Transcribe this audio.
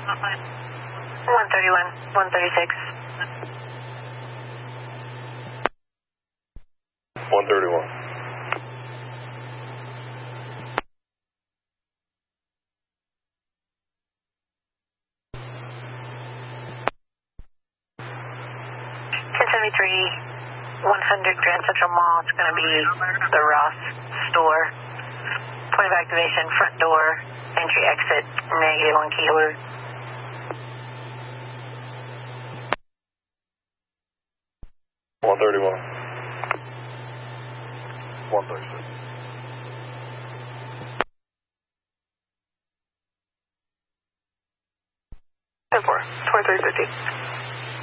131, 136. 131. Three 100 Grand Central Mall. It's going to be the Ross store. Point of activation, front door, entry, exit, -1 key holder. $131. 136. 10-4, 2350.